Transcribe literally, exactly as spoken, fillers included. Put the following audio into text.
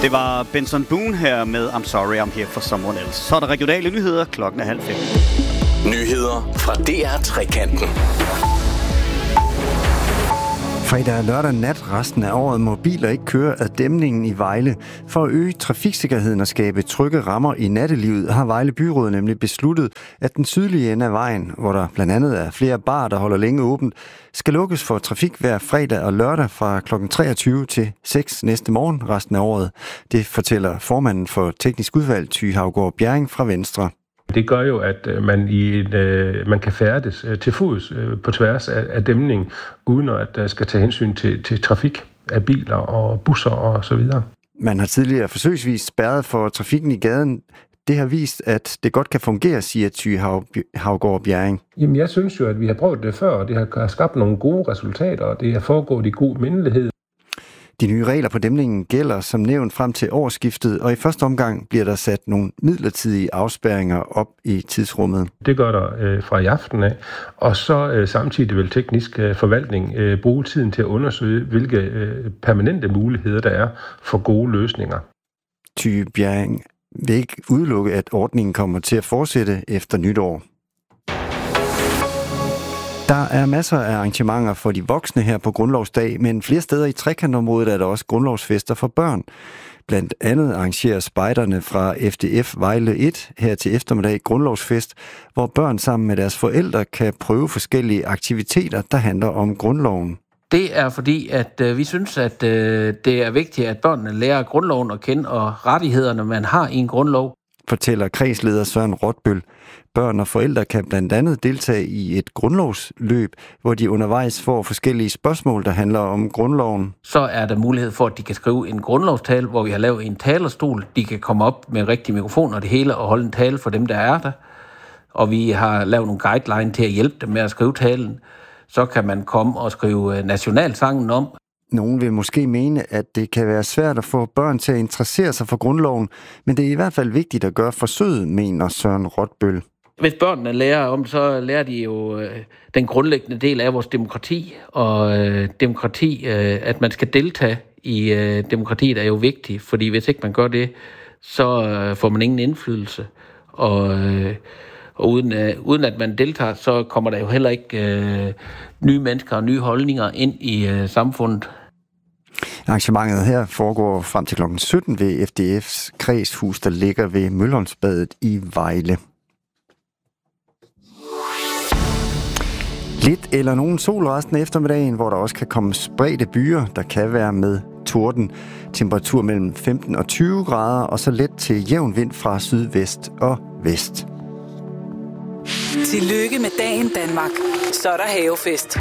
Det var Benson Boone her med I'm Sorry I'm Here for Someone Else. Så er der regionale nyheder, klokken er halv fem. Nyheder fra D R Trekanten. Fredag og lørdag nat resten af året må biler ikke køre ad dæmningen i Vejle. For at øge trafiksikkerheden og skabe trygge rammer i nattelivet, har Vejle Byråd nemlig besluttet, at den sydlige ende af vejen, hvor der blandt andet er flere barer, der holder længe åbent, skal lukkes for trafik hver fredag og lørdag fra klokken treogtyve til seks næste morgen resten af året. Det fortæller formanden for teknisk udvalg, Thy Haugaard Bjerring fra Venstre. Det gør jo, at man, i en, øh, man kan færdes øh, til fods øh, på tværs af, af dæmningen, uden at der skal tage hensyn til, til trafik af biler og busser og så videre. Man har tidligere forsøgsvis spærret for trafikken i gaden. Det har vist, at det godt kan fungere, siger Thy Haugaard Bjerring. Jamen, jeg synes jo, at vi har prøvet det før, og det har skabt nogle gode resultater, og det har foregået i god mindelighed. De nye regler på dæmningen gælder som nævnt frem til årsskiftet, og i første omgang bliver der sat nogle midlertidige afspærringer op i tidsrummet. Det gør der øh, fra i aften af, og så øh, samtidig vil teknisk øh, forvaltning øh, bruge tiden til at undersøge, hvilke øh, permanente muligheder der er for gode løsninger. Thy Bjerring vil ikke udelukke, at ordningen kommer til at fortsætte efter nytår. Der er masser af arrangementer for de voksne her på Grundlovsdag, men flere steder i trekantområdet er der også grundlovsfester for børn. Blandt andet arrangerer spejderne fra F D F Vejle et her til eftermiddag grundlovsfest, hvor børn sammen med deres forældre kan prøve forskellige aktiviteter, der handler om grundloven. Det er fordi, at øh, vi synes, at øh, det er vigtigt, at børnene lærer grundloven at kende og rettighederne, man har i en grundlov, fortæller kredsleder Søren Rotbøl. Børn og forældre kan blandt andet deltage i et grundlovsløb, hvor de undervejs får forskellige spørgsmål, der handler om grundloven. Så er der mulighed for, at de kan skrive en grundlovstale, hvor vi har lavet en talerstol. De kan komme op med rigtig mikrofon og det hele og holde en tale for dem, der er der. Og vi har lavet nogle guidelines til at hjælpe dem med at skrive talen. Så kan man komme og skrive nationalsangen om. Nogen vil måske mene, at det kan være svært at få børn til at interessere sig for grundloven, men det er i hvert fald vigtigt at gøre forsøget, mener Søren Rotbøl. Hvis børnene lærer om, så lærer de jo øh, den grundlæggende del af vores demokrati, og øh, demokrati, øh, at man skal deltage i øh, demokratiet er jo vigtigt, fordi hvis ikke man gør det, så øh, får man ingen indflydelse, og, øh, og uden, øh, uden at man deltager, så kommer der jo heller ikke øh, nye mennesker og nye holdninger ind i øh, samfundet. Arrangementet her foregår frem til klokken sytten ved F D F's kredshus, der ligger ved Mølholmsbadet i Vejle. Lidt eller nogen sol resten af eftermiddagen, hvor der også kan komme spredte byer, der kan være med torden. Temperatur mellem femten og tyve grader, og så let til jævn vind fra sydvest og vest. Tillykke med dagen, Danmark. Så er der havefest.